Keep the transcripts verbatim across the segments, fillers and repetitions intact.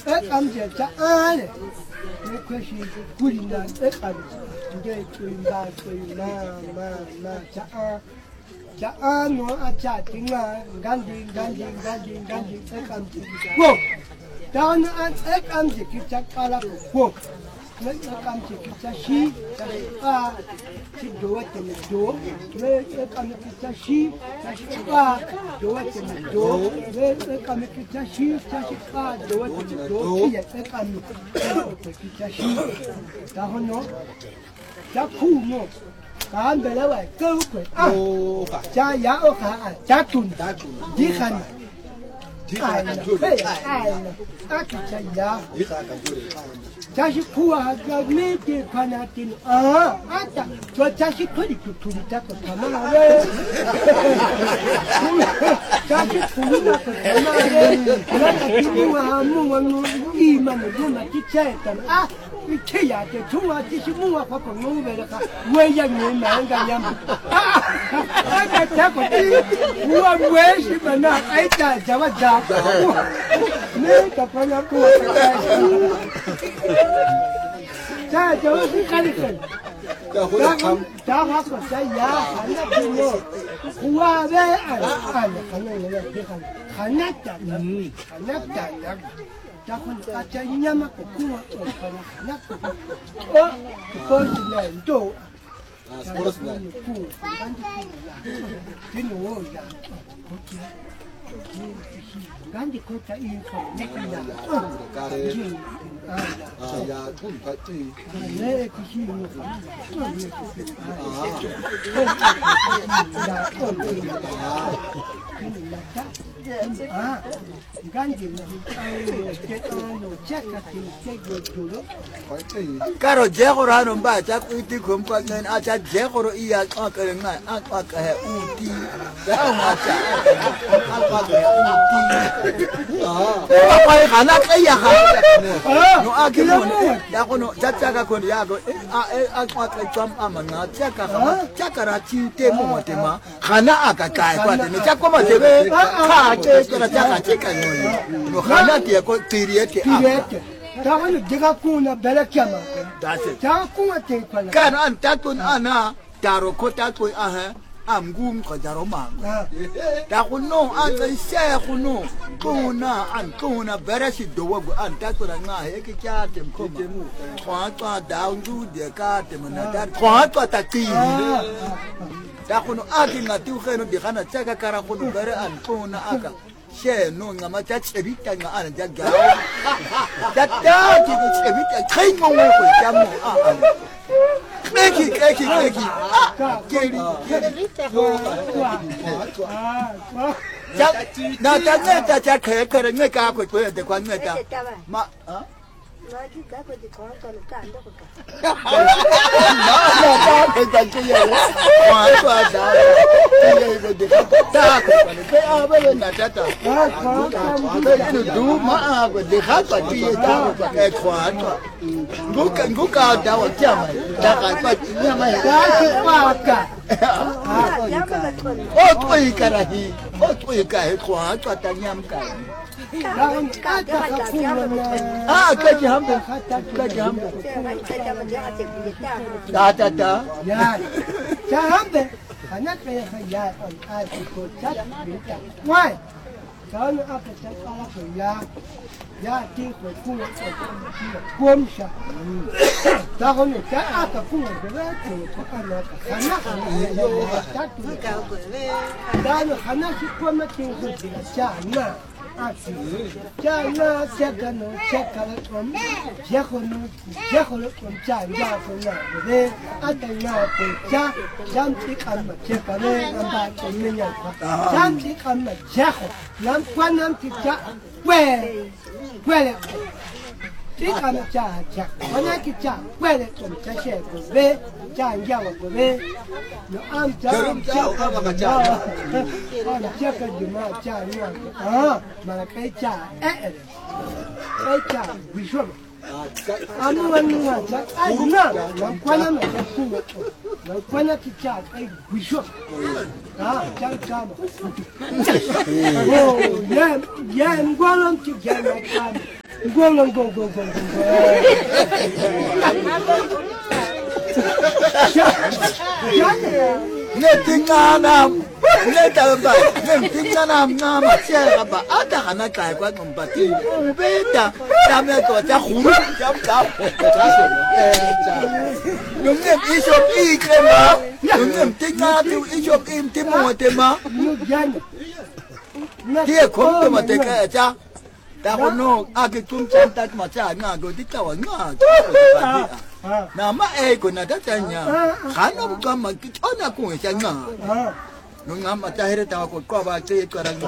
ek amje cha ale ne kwashi kulina ek amje nge kuimba kuima ma ma cha a cha a no a cha tinga ngandi ngandi ngandi ngandi ek amje wo down an ek amje ki cha kala wo ne ek amje ki cha shi cha a shi do te ne do ne ek amje ki cha shi cha shi a do te ne do ne ek amje ki cha shi cha shi a do te ne do ki ek amje ki cha shi da hono cha ku no ka mbele wa ko ko a cha ya o ka cha tun di khan ai ai cha ya 자식 구하가 매대 관하tin 아 아따 저 자식 거리 둘이 잡고 가만하래 자식 구나 가만하래 나가 기부와 무왕 이만을 누나 기차했던 아 이케야 때 좋아 지시 무와 갖고 노베라가 왜야 내만가 얌 아가 잡고 무와 왜 시면나 아이다 잡아 잡고 내가 관하고 자, 저기 가리건. 자, 하고 자야 하나 되고 구아베 안 하나 하나다. 하나다. 자, 혼자 자 이냐마고 구아 하나. 어? 그거는 또 아, 스포츠네. 구. 진노야. 간디 코타 이거 내가 가래 아야 돈 받지 네 기시는 아 간디 Karo jegoro hano mba cha kuti kumpa ngen acha jegoro iya akere nga akwa he uti ya acha akwa he uti ah akwa kana kaya ha no akilo ya kono chacha ka kono ya go akwa ka cham amana chaka ha chakara chite mo motema kana akakai kwa ne chakwa matebe ka che kara chaka cheka no kana tie ko tiriete Tahu jika kuna bela kiama. Tahu kuna tengkala. Kan an takun ana taro kota tu aha amgum kajaro mang. Tahu no an saya kuno kuna an kuna berasi dua bu an takun anga heki kya tem koma. Kau tu daun tu dia kata menadar. Kau tu taki. Tahu no ati ngati ukeno dia kana cakap kara kuno bera an kuna aga. She no ngama cha chebita nga ana jaga data ti chebita kai mo mo ko jamo a keki keki keki keri na ta ta cha khe khe nge ka ko ko de kwa nge ta ma ha Lagi tak kau dikau kalau kan dah bukan. Nah, tak kita kaya. Wah, tu ada. Kaya itu dikau tak kau. Kaya apa yang nak cakap? Kaya itu dua mah aku dikau pasti tahu pakai kuat. Bukan bukan tahu macam dah kau ni mah. Dah pakai. Oh, tu ikan lagi. Oh, tu ikan kuat. Tu tanya makan. Ah, kaji hamba, kaji hamba. Da da da. Ya, kaji hamba. Anak saya kaya on ada kotak bintang. Why? Kalau apa cakap apa ya? Ya, tinggal punya kuam sah. Tahu ni, saya apa punya berat tu, anak anak anak satu. Dan anak si kuam tinggal di sana. Jangan jangan jangan om, jangan jangan om jangan jangan deh. Ada yang pecah, jangan kamu jangan nampak punya. Jangan kamu jangan, nampak nanti jangan. Well, well. Jika nak cakap, mana kita boleh cakap siapa be, jangan jawab be. No am jangan cakap apa cakap. Am cakap cuma jangan. Ah, malah kerja eh, kerja visual. Anu anu cakap, aguna, nampak nama cakap. Nampak kita eh visual. Ah, jangan cakap. Oh, yang yang gualam tu jangan cakap. Go go go go go. Netingana, netaba, netingana ngama tshega ba ata gana tla kwa kompati. Ubeta tame to tsa khuru tsa tsa. Nungem ishop ikema, nungem tingatu ishop im timotema. Dia komte mateka tsa. Ta kono ake tum chanta macha nga go ditawa nga. Na ma e ko na tatanya khana bu kama kitona ku nga no nga mata here ta ko ko ba te ko rang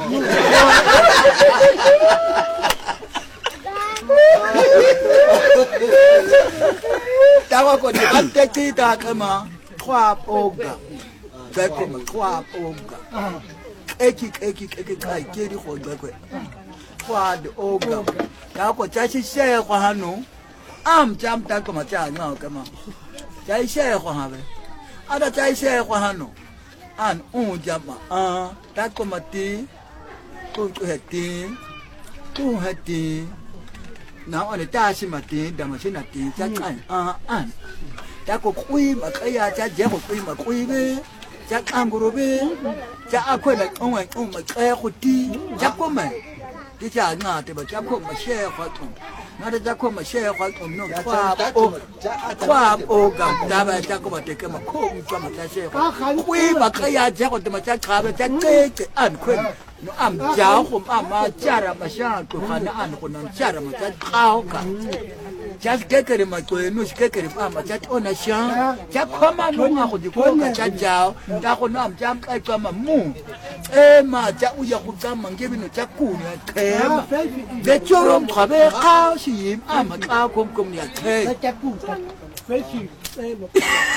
ta ko ni ante ti ta kama khwa oga ba ko ma khwa oga eki eki eki kai ke di go gwe khwa de oga ta ko cha shi she kwa hanu am jam ta ko ma cha nga ka ma cha she ko ha be ada cha she ko ha no an un jam ma a ta ko ma ti ko ko he ti ko he ti na on ta shi ma ti da ma shi na ti cha kan a an ta ko kui ma ka ya cha je ko kui ma kui be cha kan go ro be cha a ko na on wa on ma ka ko ti cha ko ma ti cha nga te ba cha ko ma she ko to na da ko ma she ko to no kwa o kwa o ga da ba ta ko ba te ke ma ko mi kwa ma ta she ko kui ba ka ya je ko te ma cha ka ba cha ke ke an ko no am ja ko am ma cha ra ma sha ko khana an ko na cha ra ma cha ka ka cha ke ke re ma ko no ke ke re ma ma cha to na sha cha ko ma no ma ko di ko ka cha ja ta ko no am cha ka kwa ma mu e ma cha u ya ko ka ma nge bi no cha ku ne ke ma de chorom kha be ka shi am ka ko ko ni ke cha ku fe shi e mo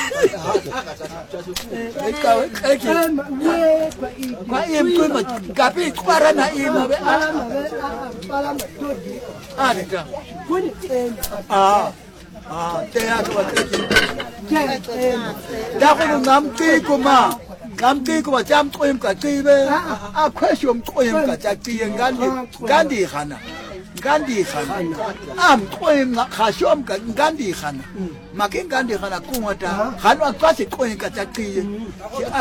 e ka e ki kwa im ko ma ka bi kwara na im be ala ala ma to di a de ka ko ni e ah ah te ya ko te ki ke e da ko ngam ki ko ma ngam ki ko jam ko im ka ki be a khwe shom ko im ka cha ki ngandi ngandi khana ngandi khana am ko im kha shom ka ngandi khana ma ke ngandi khana ku ngata khana ka se ko im ka cha ki ki a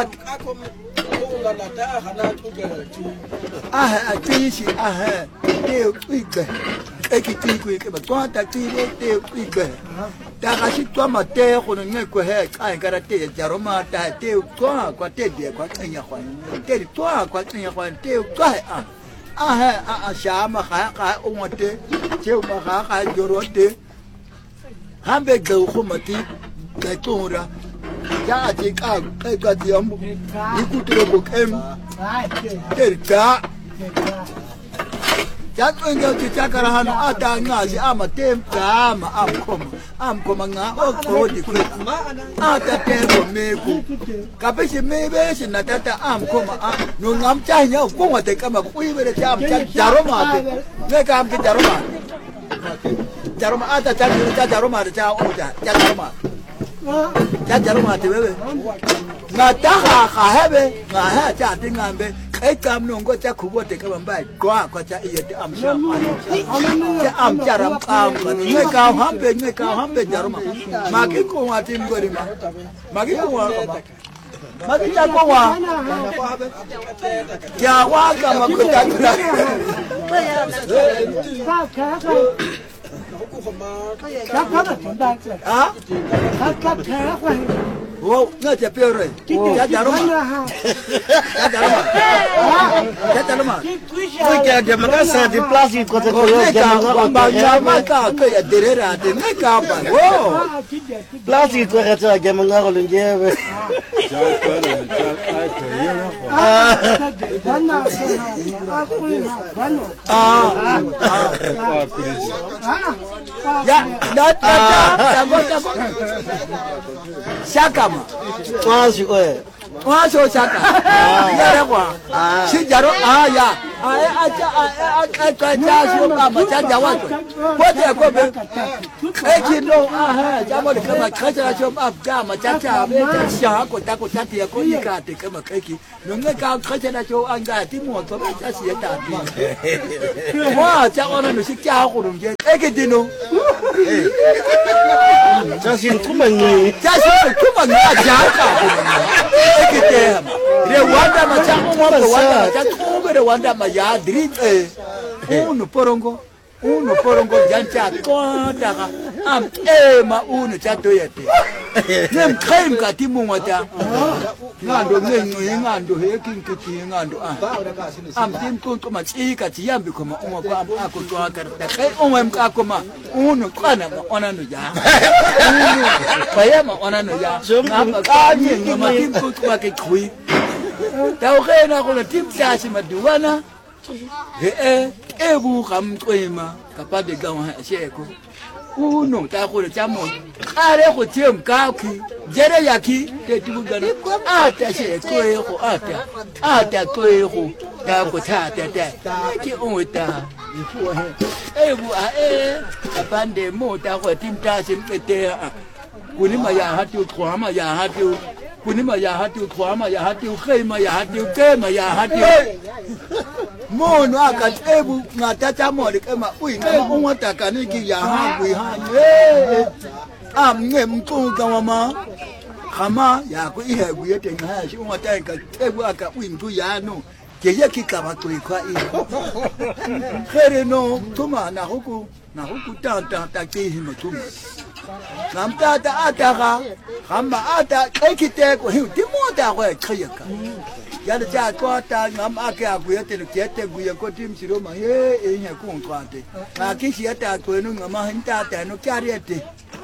ah a ti si ah te ku ke e ki ti ku ke ba to ta ti te ku ke ta ga shi to ma te go no nge ko he ka ga ra te ja ro ma ta te ko kwa te de kwa kanya kwa te to kwa kanya kwa te ko a a he a sha ma ga ga o mo te che ma ga ga jo ro te hambe ga go ma ti ga to ra ja ti ka ka ga ti am ni ku te ko kem te ka ya ko nga ti takara hano ata nga si ama tem ka ama am koma am koma nga o ko di ku ata te ko me ku ka be si me be si na tata am koma a no ngam cha nya ko wa te ka ma ku i be cha am cha jaro ma te ne ka am ki jaro ma jaro ma ata cha cha jaro ma cha o cha cha jaro ma cha jaro ma te be na ta ha ha hebe nga ha cha ti ngambe e kam no ngo cha khubo te ka bamba kwa kwa cha iye te am sha cha am cha ram am ne ka hambe ne ka hambe jaruma ma ki ko wa tim gori ma ma ki ko wa ma ki cha ko wa ya wa ka ma ko ta tra ka ka ka ka ka da ha ka ka ka ka wow nga cha pe re cha jaruma cha jaruma cha jaruma Poi che abbiamo casa di plastica con ne ka ba ya ma ka ke ya derera te ne ka ba wow plastica che c'è che mangiare l'indieve. ah ya da da da go da go shaka ma Quasi eh. wa so shaka ya re kwa shi jaro ah ya ai acha ai ai cha sio kama cha watu wote kwa be eki no aha jambo kama kacha sio kama cha cha be cha ko ta ko tati ko ikate kama keki nonge ka kacha na sio anga ti mo to cha sia ta ti wa cha ona no si cha ko nje eki dino cha sin kuma ngi cha sio kuma ngi cha ka eki te re wanda ma cha mo ko wanda cha ko be wanda ma ya dri eh uno porongo uno porongo jancha konta ka am ema uno chato yete nem khaim ka timungata ngando ngengu ngando heking kiti ngando ah am tim kun ko machika tiyambi ko ma umwa kwa ako to akarta kai umwa mka ko ma uno kana ma ona no ya uno kaya ma ona no ya ngapa ka ngi ma tim kun ko ke khui tao khena ko tim tasi maduwana he e ebu kam kwema kapade gawa sheko uno ta ko ta mo are ko tem ka ki jere yaki te tibugana ata sheko e ko ata ata ko e ko ta ko ta ta ta ki onta ifu he ebu a e kapande mo ta ko tim ta sim pete kunima ya hatu kwama ya hatu kunima ya hatu kwama ya hatu khema ya hatu kema ya hatu mono akatebu ngatacha mole kema ui kama umata kaniki ya hangu hanye amnge mkunga mama kama ya ku ihe guyete ngaya shi umata katebu aka ui mtu yano keye kikaba kwa iyo khere no tuma na huku na huku tanta takihi mtuma namtata ataka kama ata ekiteko hiu timota kwa chayaka yale cha kota ngam ake akuyete kete guye ko tim siroma ye enye kuntrate na kishi ata kwenu ngama hintata no kyarete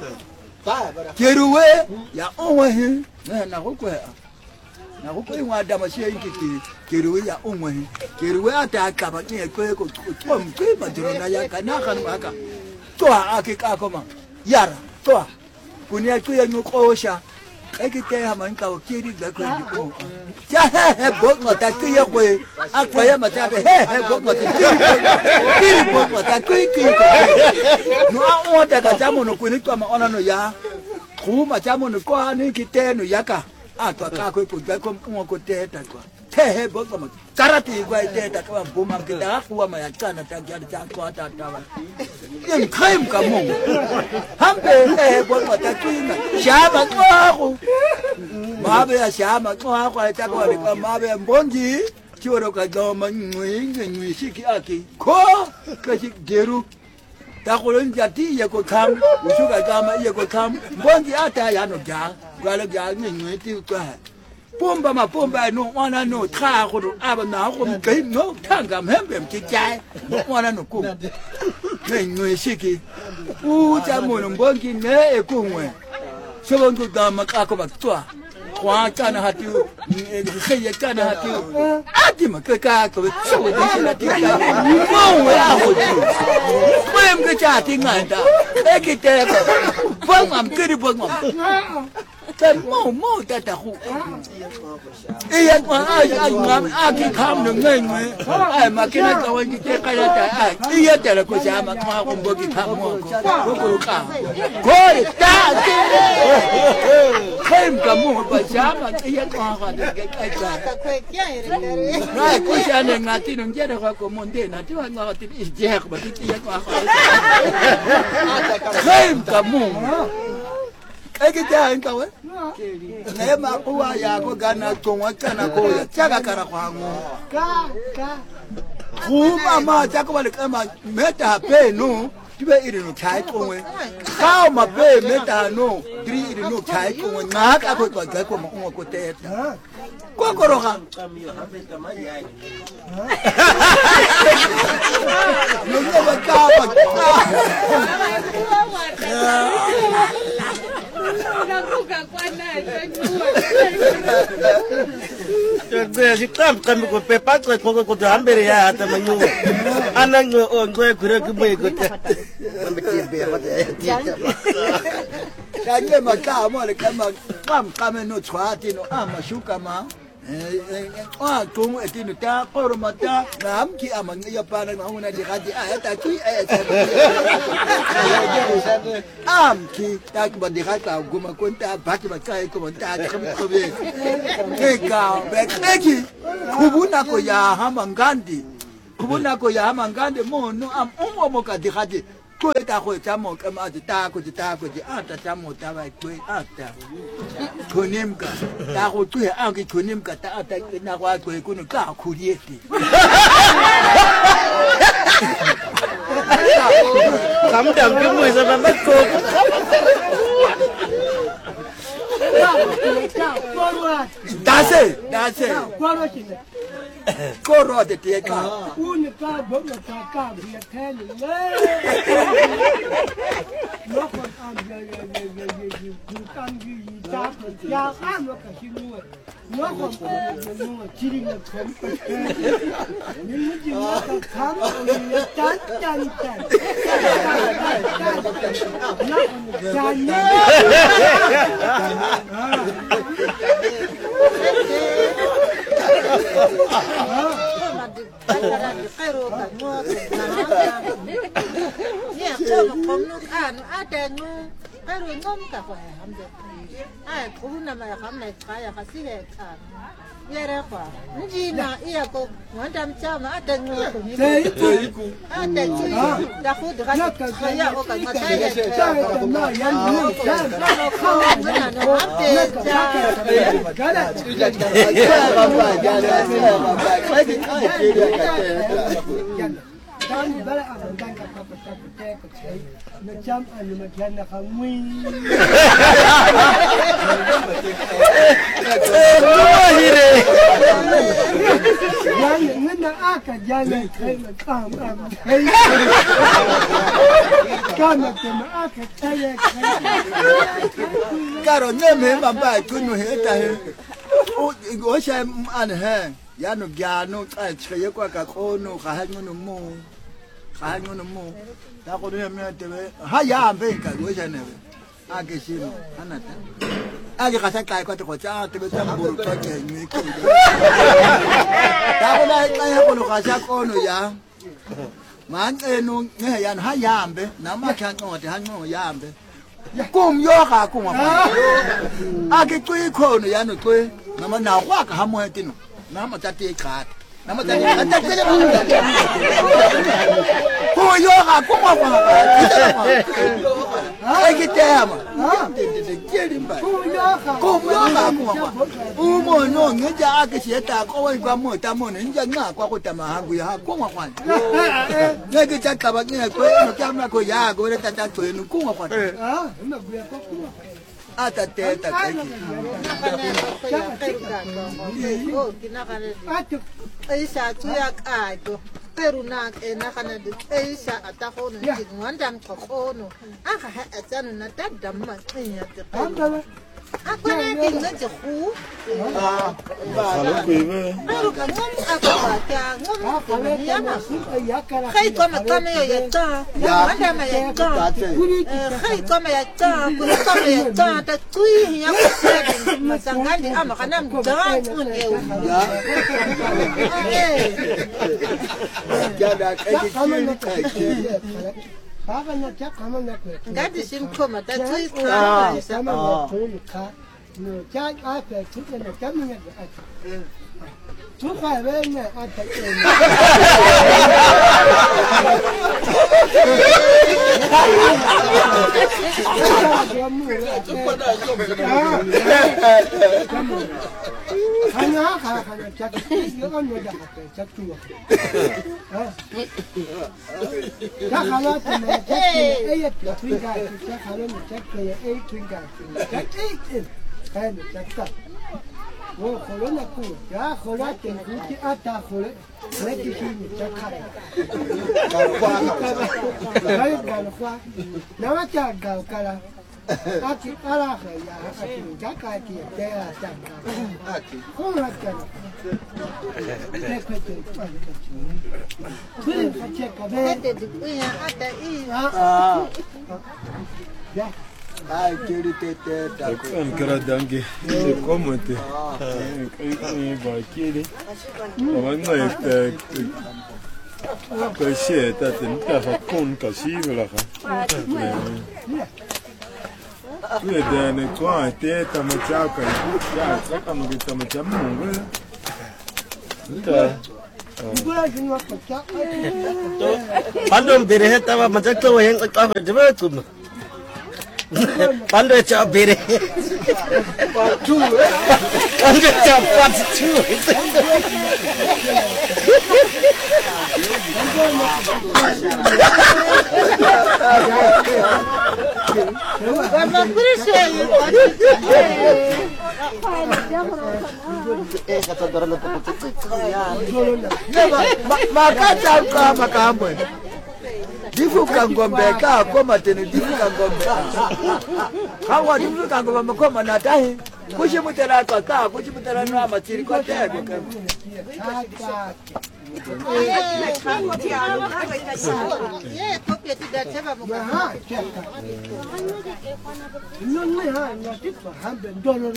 keruwe ya onwe he na kokwe na kokwe wa damashi inkiti keruwe ya onwe he keruwe ata akaba nye ko ko tom ke madrona ya kana kan maka to ake ka koma yara to kunia kuya nyukosha ekite hamanka okiri gako ndiko cha he bongo takiya kwe akwaya matabe he he bongo kiri bongo takiki no aonda kachamo no kunitwa maona no ya kuma chamo no kwa ni kiteno yaka atwa kako kugako ngoko teta kwa he bongo karati kwa teta kwa buma kita kwa mayakana takiya kwa tatawa yen khaim ka mo hambe he bongo takinga shaba kwa mabe ya shama kwa kwa ta kwa kwa mabe mbonji choro ka goma ngwi ngwi shiki aki ko ka shi geru ta ko nja ti ye ko kam ushuka kama ye ko kam mbonji ata ya no ja kwala ja ngwi ti kwa pomba ma pomba no wana no tha ko aba na ko mkai no thanga mhembe mkichai wana no ku ngwi shiki u ja mo no mbonji ne e kunwe sobongo dama ka ko batwa kwa kana hatiu kheye kana hatiu adima ka ko so de la tika mo wa ho kwem ke cha tinganda ekite ko bangam kiri bangam kan mo mo tata khu iya kwa ai ai ngam aki kham no ngai ngai ai makina ka wangi te kala ta ai iya tele ko cha ma kwa ko bogi kham mo ko ko ka ko ta khem ka mo ba cha ma iya kwa ka de kai ka ai ko cha ne ngati no je de ko mo de na ti wa ngati ti je ko ba ti iya kwa ka khem ka mo eke ja nkawe ne ma kuwa ya ko gana tongwa kana ko ya chaka kara kwangu Ka, ka. kuma ma chaka wale kama meta pe no tibe iri no chai tongwe ka ma pe meta no tri iri no chai tongwe na ka ko kwa ga ko ma ko ko teta ko ko roha no ne ba ka ba Jadi si tam kami ko pepat ko ko ko hambere ya ata manyu. Anang on ko kure ko boy ko. Mambeti be apa ya. Kanye makama le kama kam kama no chwati no ama shuka ma Ah, tunggu itu nu tak korup mata, ngam ki amang ni apa nak mahu nak dikaji ayat tapi ayat saya. Am ki tak berdikati aku guma konta bagi bagai komentar kami kami. Kekau, bekneki, kubuna ko ya hamangandi, kubuna ko ya hamangandi mo nu am umwa mo ka dikati. Kau tak kau camu kamu ada tak kau tak kau ada camu tak baik kau ada. Kau ni muka tak kau tu yang aku kau ni muka tak ada nak kau kau kau nak kau dia ti. Kamu dah gemuk sama betul. Dah se, dah se. Kau roh de tiada kau. Unika bukan kakak dia tanya le. Lokon am ya ya ya ya ya bukan gigi tak ya am lokon sini. Lokon am ciri nak kau. Ni mungkin nak kau ni tan tan tan. Lokon ya, kalau kamu kan ada nu, kalau ngom tak boleh hamil. Ah, kau nama yang kamu nak kaya kasih kan? Ya apa? Nina, iya kau macam macam ada nu. Seiku. Ada tu. Dah kau dah kaya kau kan macam saya. Saya nak yang ni. Kalau kau mana nu hamil. Kalau kami balik akan tangkap apa apa tak kecil, macam anu macam nak kami. Oh hire. Jangan nak akan jangan kau macam apa. Kau macam akan saya. Kalau ni memang baik kau nu heta he. Oh, gua saya ane he. Ya nu gianu, eh cakap kau kau nu kahar nu mu. Kahar nu mu. Tak kau ni mana tebe. Hayam bengkak gua saya ni. Agi sini, anak tak. Agi kasih kaya kau tu kau cakap tebe campur kau je ni. Tak kau dah kaya kau nu kasih kau nu ya. Man enu ni yang hayam be. Nama kan kau tu hayam hayam be. Kum yo ka kum apa? Agi kui kau nu ya nu kui. Nama nawa ka hamu itu nu. Nama tadi kat. Nama tadi kat tadi apa? Kau yo ka kum apa? Ay kita ama. Jadi mbak. Kum yo ka kum apa? Umo no ngeja agi sieta kau yang kamu tamu ni ngeja ngah kau kau tamu hagu ya kum apa? Ngeja cakap bagini kau macam nak kau ya kau dah tak kau nu kum apa? Ah, nak biar kau kum. Ata te ta te. Oh, kinakan. Atuk. Isa tuyak ay ko. Pero nak eh nakana di isa atako na tingwandan ko kono. Aka ha atsan na tadamma nya te. Anda. Ako na tingna te khu. Ah, Kalau kuibe. Pero kamon ako ba kya ngom ko niya na. Khay ko makame ya ta. Wanda ma ya ta. Khay ko ma ya ta. Kuni ko ma ya ta ta tui ya ko se. Masangani ama kanam dang un eu. Jadi kamu nak Bapa nak cak kamu nak. Gadi sim koma ta tui Ah, ka. sama nak tui ka. No cak apa tu nak kamu nak. Tu kau benar ada. Hanya hanya cak. Yang mana dah cak tu. Cak kalau tu cak ayat twinkle cak kalau cak ayat twinkle cak ayat kan cak tak. Oh, kalau nak ku, ya kalau tengku ki ada kalau, lagi sini cakap. Baik kalau kuah, nama cakap kalau, aki alah ya, aki cakap ki dia cakap. Kau nak cakap? Cakap cakap. Beri cakap. Ada di punya ada i. Ah. Ya. Ai kiri tete ta ko. Ankara dange. Komote. Eh ba kiri. Wana ite. Ka she ta tin ta fa kon ka shi la ka. Ue de ne kwa te ta ma cha ka. Ya sa ka mo ta ma cha mo. Ta. Pandom bere heta wa majak to yang ka fa jeba tum. Pando cha bere. Patu. Pando cha patu. Vamos crescer. Eh kata dorang tu putih. Makata ka makambwe. Difuka ngombe ka koma tena difuka ngombe. Kawa difuka ngombe koma na tahi. Kushi mutera ka ka kushi mutera na machiri ko te ko. Yeah, copy to that table. No, no, no, no, this one hundred dollars.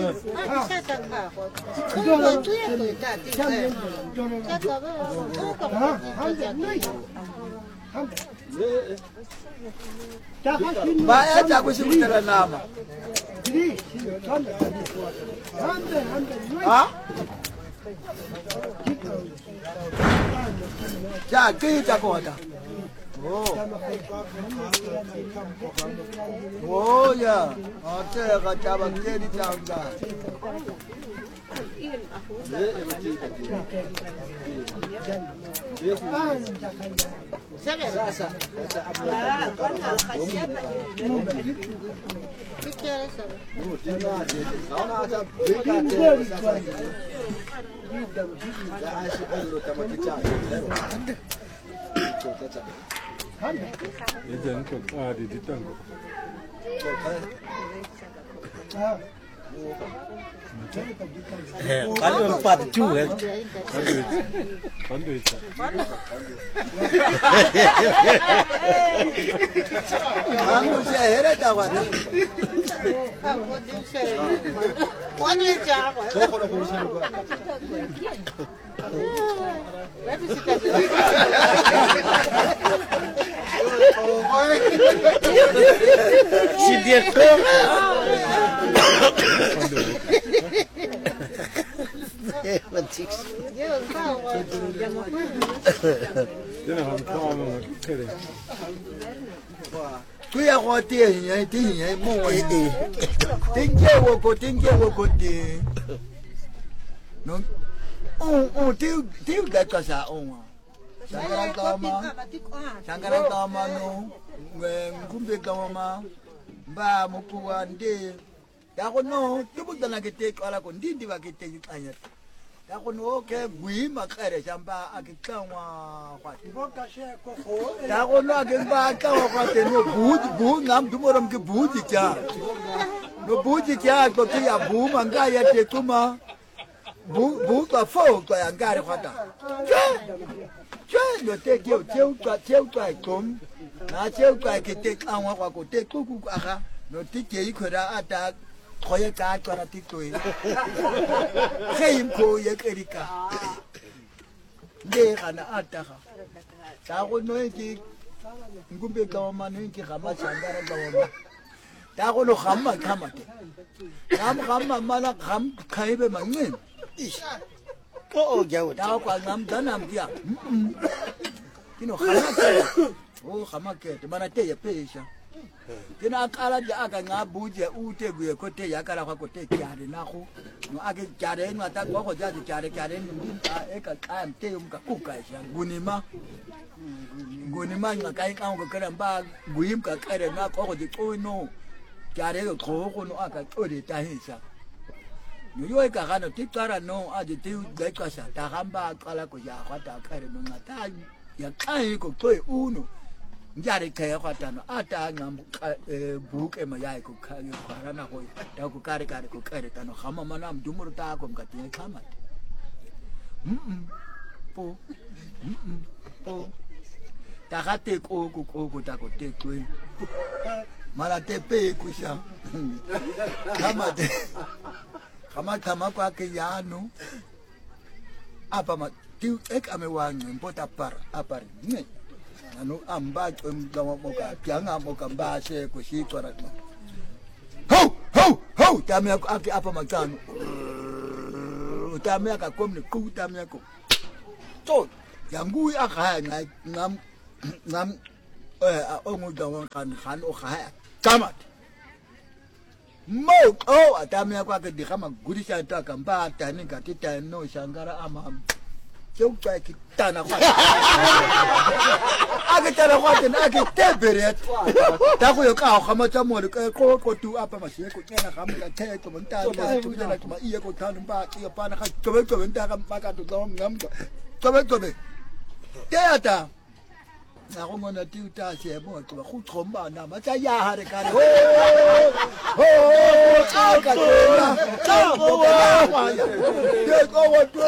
Ba ya ta kushi mutera nama. Ha? Ja, kita kota. Oh. Oh ya. Ate ka chaba kedi changa. Idan ka kadi di tango. Kalau empat juga. Pando itu. Kamu sehera tawa. Pode já. Si dia kau. Eh, penting. Jangan hampa mana kere. Kuya ko tie nya ti nya mo wa ti. Tinge wo ko tinge wo ko ti. No. Oh, oh, ti ti da ka sa on. Sangara tama. Sangara tama no. Ngumbe tama. Ba mo kuwa ndi. Ya ko no, tubu dana ke te ala ko ndindi ba ke te anya. Ya ko no ke bui makare chamba akitangwa kwa. Ya ko no ke ba ka kwa te no bu bu ngam dumoram ke bu ji cha. No bu ji cha ko ti ya bu manga ya te kuma. Bu bu ka fo ko ya ngare kwa ta. Che no te ke che ka che ka kom. Na che ka ke te angwa kwa ko te ku ku aga. No ti ke ikora ata Koye ka kwara tikoi. Khaim ko ye kerika. De kana ataka. Ta go no ki ngumbe ka ma no ki gama changara ka wa. Ta go no gama kama te. Gam gama mala gam khaibe mangin. Ko jauh. Ta ko ngam danam dia. Kino khama ke. Oh khama ke. Mana te ye pesha. Kina akala ja aka ngabuje ute guye kote yakala kwa kote kyare nako no ake kyare no ata kwa ko jaji kyare kyare ndinta eka kam te umka kukaisha gunima gunima ngakai ka ngo kare mba guyim ka kare na ko ko dito no kyare ko ko no aka ode tahisa no yo eka gano tikara no aje te gaika sa ta gamba kala ko ya kwata kare no ngata ya kai ko toe uno njare kaya kwatano ata ngam buke mayai ku kaya kwarana ko ta ku kare kare ku kare tano khama manam dumur ta ko mkati khama mm po mm po ta gate ko ko ko ta ko te ko mara te pe kusha kama te kama kama kwa ke yano apa ma tu ek amewang mpota par apar ne anu amba ngama moka tianga moka mbase kushikora ho ho ho tamia aki apa matano tamia ka komne ku tamia ko to yangu aka ngam ngam eh ongu dawon kan kan o kha kamat mo oh tamia kwa ke dikama gudisha ta kamba tani ka titano shangara ama eu pai que tá na rua. Aqui tá na rua, tem aqui tem beret. Tá com o carro, como tá morto, com com tu apa masih com na cama que tem como tá, tu já lá como ia com tá no bar, ia para cá, como como tá com pagar tu dom ngam. Como como. Teata. Na rua na tiu tá se mo tu khu thom ba na ma cha ya ha de ka. Ho! Ho! Ka ka na. Ka ko wa ya. Te ko wa tu.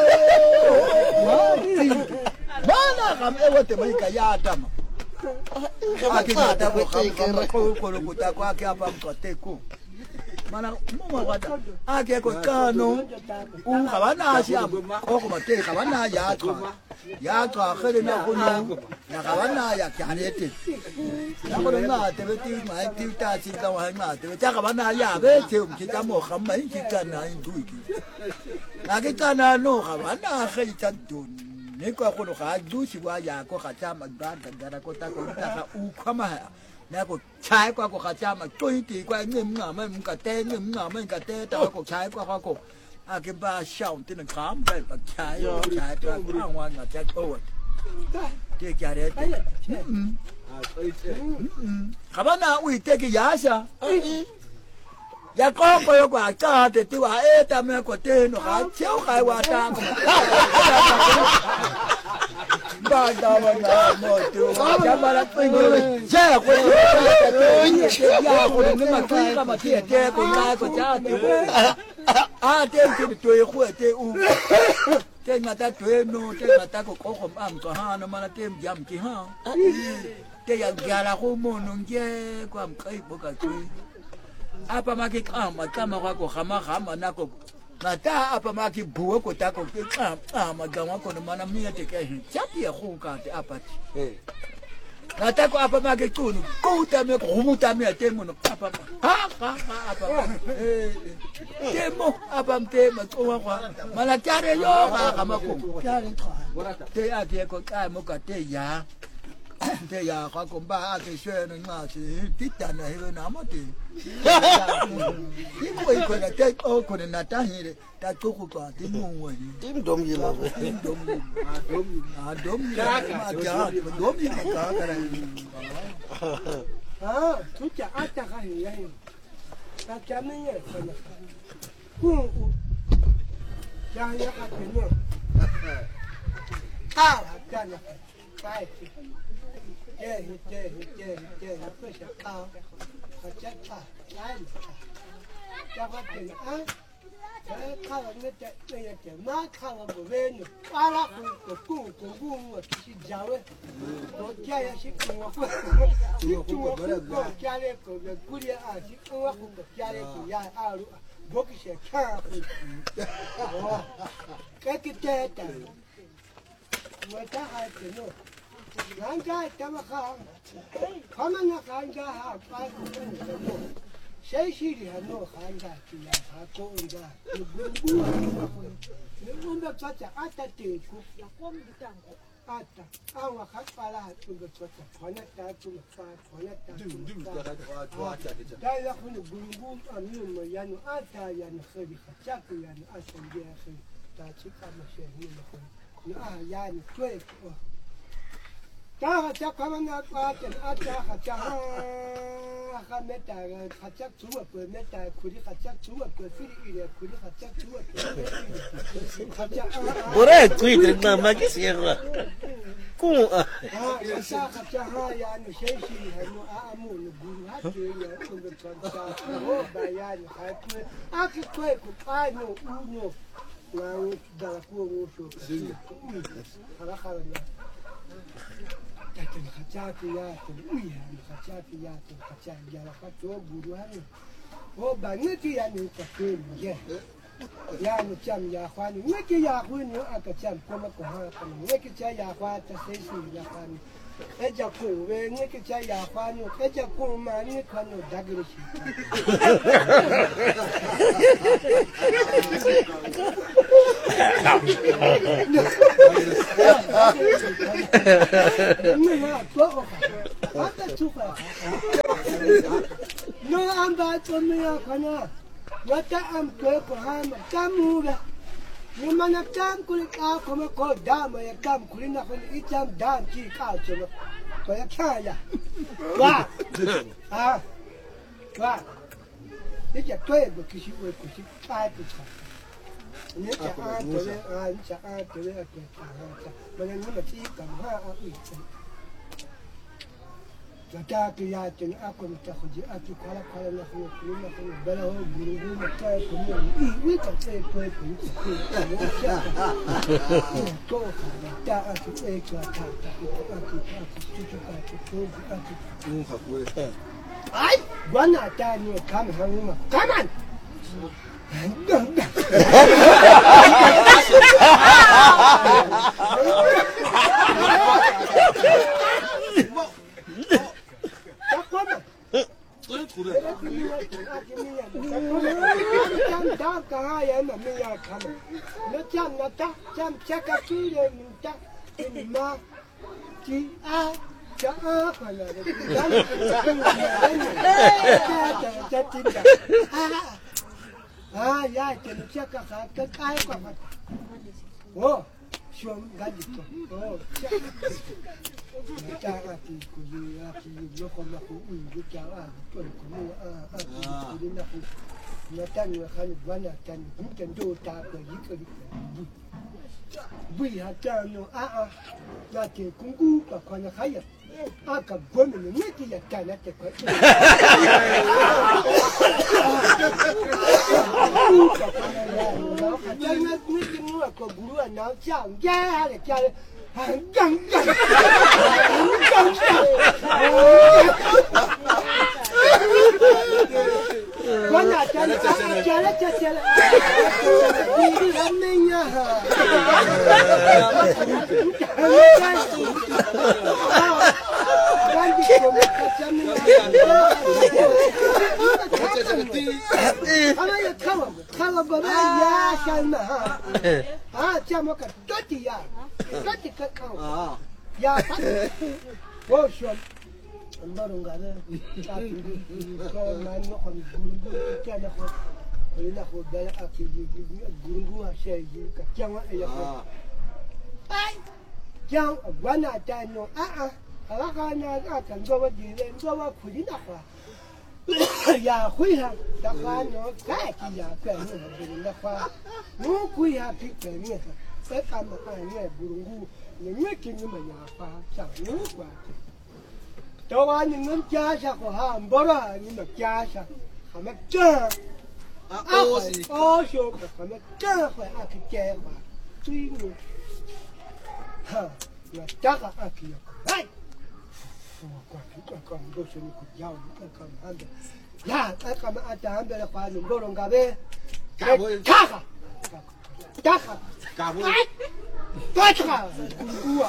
Mana kam ewe te mai ka ya tama. Aki ngata ko kam ko ko ko ta ko aki apa ko te ko. Mana mo ma wata. Aki ko kano. U ka bana si am. Ko ko mate ka bana ya ka. Ya ka khele na ko no. Ya ka bana ya ka ne te. Ya ko na te be ti mai ti ta si ka wa na te ta ka bana ya be te um ki ta mo kham mai ki ka na ndu ki. Na ki ta na no ka bana khele ta dun. Ni ko ko ga du si wa ya ko ga cha ma ba ga ga ko ta ko ta ga u kwa ma na ko chai kwa ko ga cha ma tui ti kwa ngim nga ma ka te ngim nga ma ka te ta ko chai kwa ko a ke ba shao ti na kham ba ba chai chai ta kwa wa na cha ko te kya re ga ba na ui te ki ya sha ya ko ko yo kwa ta te ti wa e ta me ko te no ga cheu kai wa ta ko ba da wa na mo tu ya ba la pe yo je ko ya ko ni ma tu ka ma ti te ko na ko cha ti a te ti tu e ko te u te na ta tu no te na ta ko ko ko am ko ha no ma na te jam ki ha te ya ga la ko mo no nge ko am kai bo ka tu apa maki kama kama kwako khama khama nako nata apa maki buwe ko tako ke kama gama ko no mana mia te ke chati ya khunka te apa eh nata ko apa maki kunu ko ta me ko mu ta me te mo no apa ha ha apa eh temo apa te ma ko wa mana tare yo kama ko tare te a ke ko ka mo ka te ya te ya ka ko ba ke she no ma si ti ta na he na ma te ni ko ko na te o ko na ta hi re ta ko ko ka ti mo wa ni tim dom yi la tim dom a dom a dom ma ja dom yi ka ka ra ah tu cha ata ka hi ya ta cha me ye ko na ku ya ya ka te no ka ta na kai yeah, yeah, yeah, yeah, push it out. I just cut. I just cut it out. I cut it that way. Not cut it the way. I like to go to go to Jawa. Don't care if she can walk. You can walk. Carry for the good year. She can walk the carry to Yah out. Bookish a car. Take it there. What I have to know. Ranga Tamaka, Kamana Ranga, say she had no Ranga to Hako and the Bunda Tata Ata Ata, our Hakala to the Tata, Poneta to the fire, Poneta to the Dialog the Bungu and you, Mayano Ata and Heavy Chaku and Asan Yahi, Tachika Machine, Ah, Yan, twelve. Ta cha kama na kwa ten acha cha ha meta cha chuwa ko meta kuri cha chuwa ko fili ile kuri cha chuwa ko bore twitter na makisiera ku ah cha cha ha ya ni sheshi no amu no guru ha ke ya ko cha o ba ya ni ha ku aki ko ko pa no no na da ko wo so hala hala Tatu kachaki ya tu uya kachaki ya tu kachaki ya la tu guru hari. O bangiti ya ni kafiri ye. Ya ni cham ya kwani wiki ya kwani akacham kama kwa hapa. Wiki cha ya kwa ta sisi ya kwani. Eja ku we wiki cha ya kwani eja ku ma ni kwani dagrishi. No, I'm back to me. What I'm going to have a tamuga. You man of time could out come a call down by a cam clean up and eat them down key culture. By a kaya. What? Ah, what? It's a twelve because you will push it five to time. It's a aunt to it, it's a aunt to it, but I'm going to see them. Jataki ya tena ako mtakuji aki kala kala na kwa kulima kwa bala ho guru na kwa kulima i wika tse kwa kwa to ta aki tse kwa ta ta aki aki chuchu ka chuchu aki unga kwa ai bwana tani kama hanguma come on Jam jam kahaya na miya kama. No jam na ta jam chaka kile minta ma ki a ja a kana. Ah ya tena chaka ka ka kai kwa. Oh, shom gadito. Oh, chaka ati kuli ati loko na ku u chaka ati kuli a a kuli na ku na tani wa khani bwana tani mtendo ta kwa yikali bui hata no a a na te kungu kwa kwa na khaya aka gome ne miti ya tana te kwa Jangan mesti mu aku guru anak jam ya le jam gang gang gang Mana jalan jalan jalan ini ramenya Ganti komo kacamnya Ama ya kawa kawa baba ya shalma ah chamo ka toti ya toti ka kawa ya oh shom ambaron gale ta ko man no kon gurungu kana ko ina ko dala akiji gurungu ha shay ka chama ya ko ai jang wana ta no a a ala kana ka ndo wa di le ndo wa kulina kwa ya huya da kwano kaki ya kwano da kwa mu kuya pikeni sai kama anya burungu ne meki ni manya fa cha mu kwa to wa ni ngam cha sha ko ha mbora ni ma cha sha kama cha a o si o sho kama cha kwa akike kwa tui mu ha ya taka akiya hai kwa ndosho ni kujao kama handa ya kama ataambe la kwa ndoro ngabe kaka kaka kabo kaka kuwa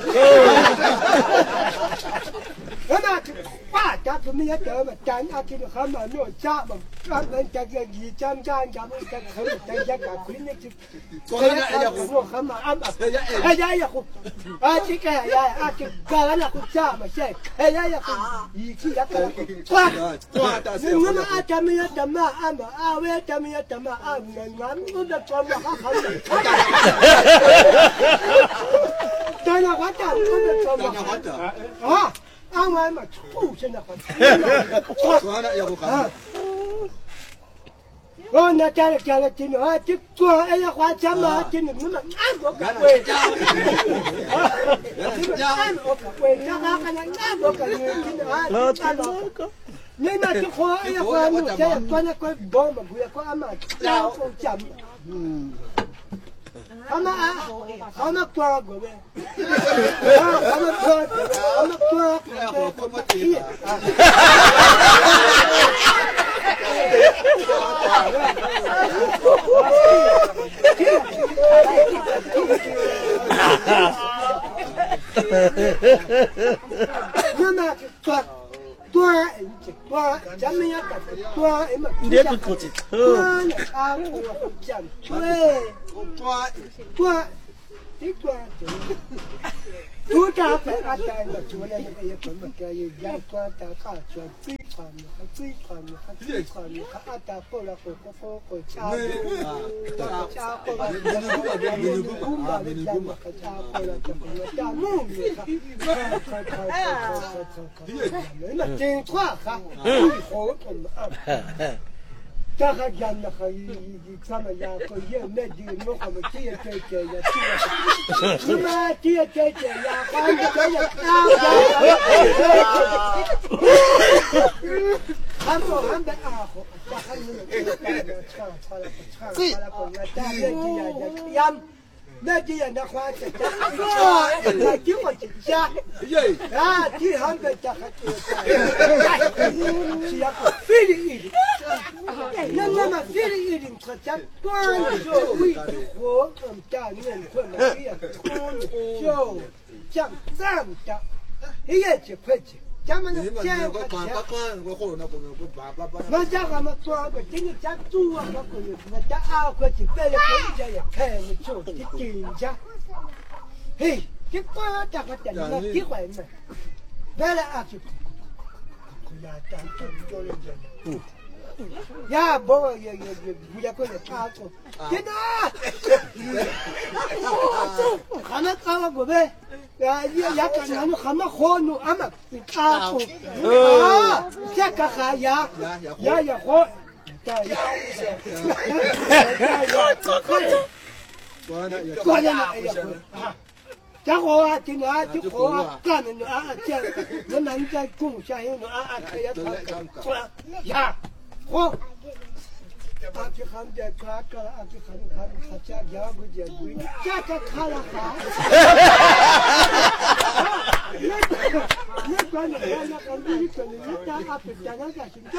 kama kwa tatu mimi hata mtani akini kama no chama kama nitakia gicham jam jam kama nitakia kwa kliniki kwa kama amba haya ya ku atika ya akikala na kuchama shek haya ya ku iki ya kwa kwa mimi hata mimi hata ma ama awe hata mimi hata ma ama ngam ndo kama kama tana hata ndo kama hata ah ama ma tu sina kwa sana ya kwa oh na tale tale tino ha tikwa aya kwa chama tino mama ngo ka we ya ngo ka we ya ka kana ngo ka tino ha tano ni ma tikwa aya kwa no ya kwa na kwa bomba buya kwa ama ya kwa chama Ama ama kwa gobe. Ama kwa ama kwa kwa kia. Mama kwa kwa kwa jamii ya kwa Ndiye tukote. kwa ah kwa kwa kwa kwa Tuta pe ata na tuone na ye kwa mkia ye ya kwa ta ka chwa tsi kwa ni ka tsi kwa ni ka tsi kwa ni ka ata ko la ko ko ko ko cha cha cha ko la ni ni ku ma ni ni ku ma ka cha ko la ka ko la cha mu ni ka ka ka ka ka na tin kwa ka ko ko ma ta ka jan na ka yi sama ya ko ye me di no ko ma ti ke ke ya ti ma ti ke ke ya ka ni ko ya ta ha ko han ba a ko ta ka ni ko ta ta la ta ta ko ya ta ye ti ya ya yam me di ya na kwa ta ta na ti ko ti ja ye ha ti han ba ta ka ti ya ko fi ni那妈妈这里一定可家端着为我们家人困了也空就讲这样的也就快去咱们家我看我看我好那个我爸爸爸我家我们做个今天家猪啊我个我家二个去别的国家也开了就去顶家嘿这瓜大个等了几回呢别了啊去呀当当做人家嗯呀，不也也也不要过来插过，真的。看那看那个呗，呀也也看那看那好弄，俺们插过。啊，这个还呀呀呀好，呀呀。过来了，哎呀。这好啊，今年这好啊，干的啊，这我们在共下有啊啊，这也他呀。好，阿去看这卡卡，阿去看看看这家不这贵，这这看了好。你你管你看那看你看你那阿去在那干什么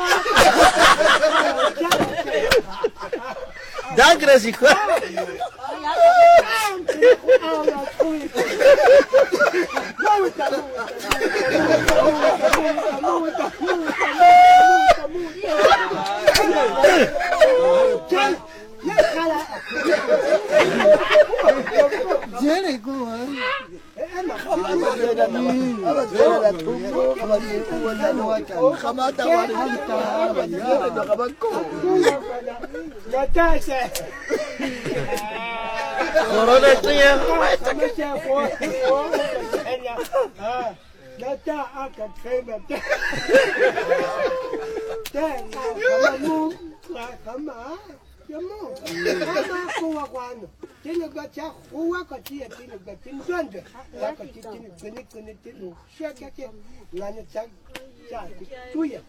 ？Da Gracico. Jenny go on. Abazela tumbo kabaliku wala waka. Kamata walita banyana bakabako. Natasha. Corona tuya. Ah, nata aka krema. Tena kama kama Yamu, kama kuwa kwano. Tena gacha kuwa katia tena gatin gwanda. La katia tena kene kene tena shaka ke. Lana chak chak tuya.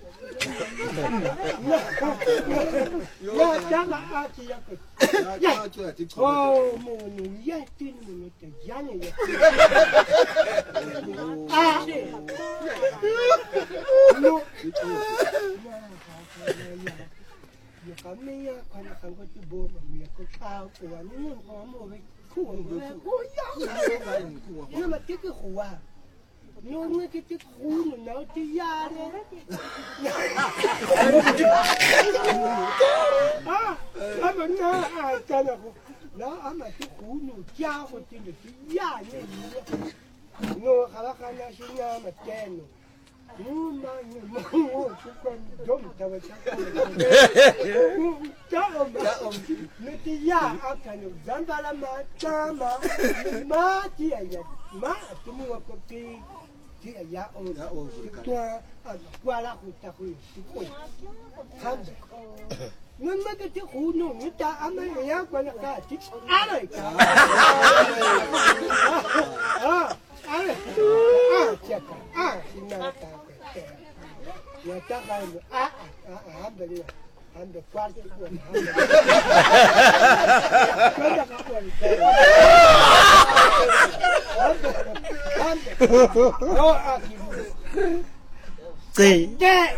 Ya chama aki yako. Ya. Oh, munu ya tena munu te jana ya. Ah. No. Kami ya kana kango ti bo ma ko chao ko wa ni ko mo be ku ko ya ni ma ti ko wa no ni ti ti ku no na ti ya re ah ama na a kana ko na ama ti ku no ja ko ti ti ya ni no kala kana shi na ma teno Muma ni mo chukon dom tawa chakon. Taom taom. Meti ya akanu zambala ma chama. Ma ti ya ma tumu ko ti ti ya o ya o. Tua wala ku ta ku ku. Hande. Nun ma ti ku no ni ta ama ya ko na ka ti. Ala ka. Ah. Ah, ah, cheka. Ah, sinata. Ya ta kayo. Ah, ah, ah, bali. ande cuarto con no aquí sí ¿qué?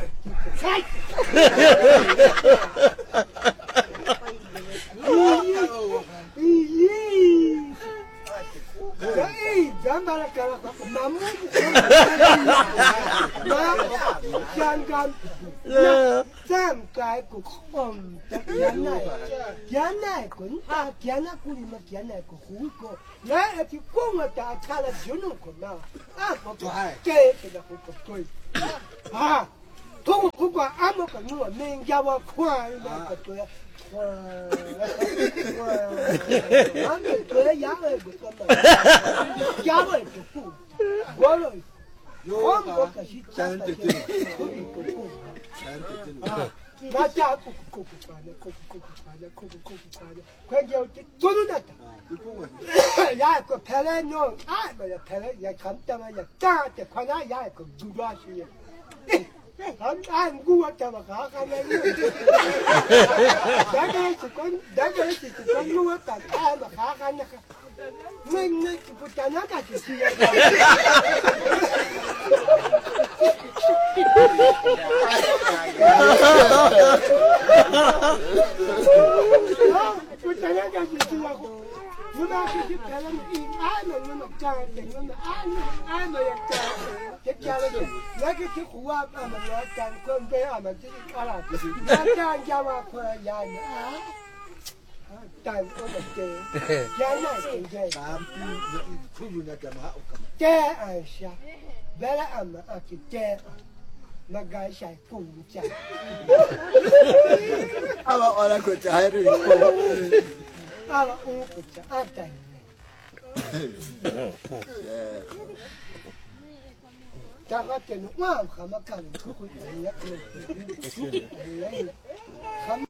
Hey, jangan kalau namun jangan xem cái của ông cái này cái này cũng à cái này cũng mà cái này cũng hú cô lấy thì cũng mà ta ta là chuyện của nó à một cái cái là cũng có tôi à không không có ăn một cái nữa mình giao vào khoai là cái tôi ăn cái tôi giá rồi của tôi giá rồi của tôi quá rồi không có cái gì chẳng được 나 자, 코코 파네, 코코 코코 파네, 코코 코코 파네. 그게 어디 도둑났다. 야, 그 펠레노, 아, 뭐야 펠레, 야 감다만 야 짜때 파나, 야, 그 누가시야. 안, 안 구웠다마 가가네. 내가 했을 건, 내가 했을 건 누웠다. 아, 뭐 가가네. 맨날 그부터 같이 부탁해 주시라고 누나 그 별은 이 안에 누나 짜는데 누나 안에 안에 짜 괜찮아요 내가 그 구와 아마 약간 건데 아마 지금 알아 약간 자와 거야 단 어떻게 야나 이제 다음 투부나 자마 제 아시아 베라 아마 아키 제 나가 샤이 공자 아마 어라 그 자해를 입고 알아 공자 아다 자가 때는 와 가마 가는 그거 아니야